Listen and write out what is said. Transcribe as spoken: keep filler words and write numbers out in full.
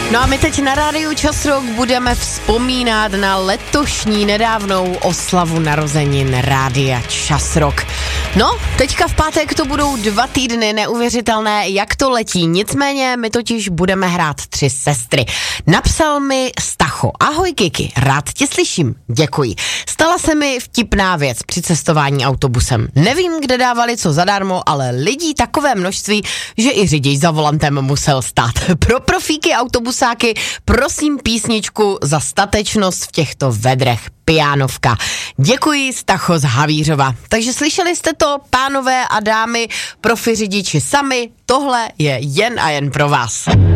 No a my teď na rádiu Čas Rock budeme vzpomínat na letošní nedávnou oslavu narozenin rádia Čas Rock. No, teďka v pátek to budou dva týdny, neuvěřitelné, jak to letí. Nicméně my totiž budeme hrát Tři sestry. Napsal mi Stacho. Ahoj Kiki, rád tě slyším, děkuji. Stala se mi vtipná věc při cestování autobusem. Nevím, kde dávali co zadarmo, ale lidí takové množství, že i řidič za volantem musel stát. Pro profíky autobusáky prosím písničku za statečnost v těchto vedrech. Pijánovka. Děkuji, Stacho z Havířova. Takže slyšeli jste to, pánové a dámy, profi řidiči sami, tohle je jen a jen pro vás.